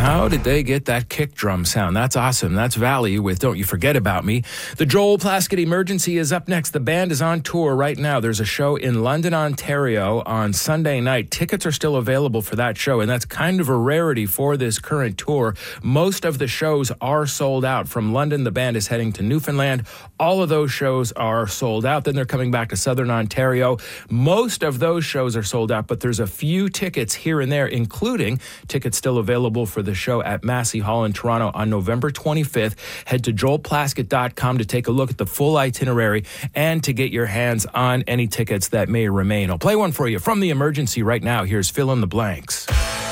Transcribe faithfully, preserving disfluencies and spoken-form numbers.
How did they get that kick drum sound? That's awesome. That's Valley with Don't You Forget About Me. The Joel Plaskett Emergency is up next. The band is on tour right now. There's a show in London, Ontario on Sunday night. Tickets are still available for that show, and that's kind of a rarity for this current tour. Most of the shows are sold out. From London, the band is heading to Newfoundland. All of those shows are sold out. Then they're coming back to Southern Ontario. Most of those shows are sold out, but there's a few tickets here and there, including tickets still available for the show at Massey Hall in Toronto on November twenty-fifth. Head to joel plaskett dot com to take a look at the full itinerary and to get your hands on any tickets that may remain. I'll play one for you from the Emergency right now. Here's Fill in the Blanks.